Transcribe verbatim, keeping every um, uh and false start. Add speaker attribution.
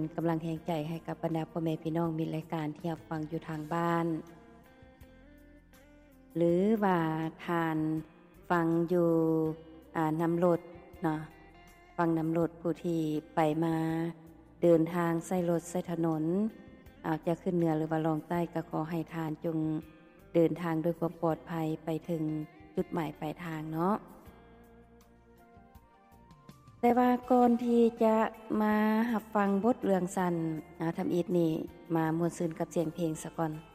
Speaker 1: กำลังแรงใจให้กับบรรดาพ่อแม่พี่น้องมีรายการที่รับฟังอยู่ทางบ้านหรือว่าทานฟังอยู่อ่านำรถเนาะฟังนำรถผู้ที่ไปมาเดินทางใช้รถใช้ถนนอาจจะขึ้นเหนือหรือว่าลงใต้ก็ขอให้ทานจงเดินทางด้วยความปลอดภัยไปถึงจุดหมายปลายทางเนาะแต่ว่าก่อนที่จะมารับฟังบทเรื่องสั้นทำอีทนี่มามวนซื่นกับเสียงเพลงซะก่อน